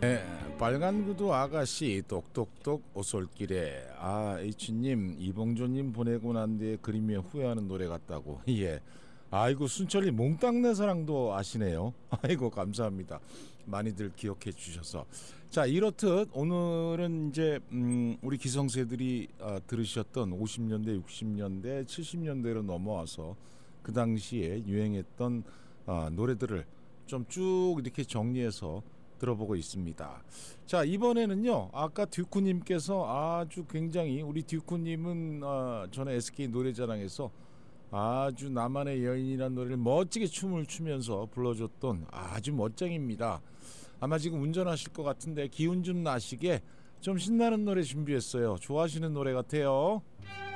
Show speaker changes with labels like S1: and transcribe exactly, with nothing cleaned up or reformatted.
S1: 네, 빨간 구두 아가씨 똑똑똑 오솔길에. 아, H님 이봉조님 보내고 난 뒤에 그림에 후회하는 노래 같다고. 예. 아이고, 순철이 몽땅 내 사랑도 아시네요. 아이고, 감사합니다. 많이들 기억해 주셔서. 자, 이렇듯 오늘은 이제 음, 우리 기성세들이 아, 들으셨던 오십 년대 육십 년대 칠십 년대로 넘어와서 그 당시에 유행했던 아, 노래들을 좀 쭉 이렇게 정리해서 들어보고 있습니다. 자, 이번에는요, 아까 듀쿠님께서 아주 굉장히, 우리 듀쿠님은 아, 전에 에스케이 노래자랑에서 아주 나만의 여인이라는 노래를 멋지게 춤을 추면서 불러줬던 아주 멋쟁입니다. 아마 지금 운전하실 것 같은데 기운 좀 나시게 좀 신나는 노래 준비했어요. 좋아하시는 노래 같아요.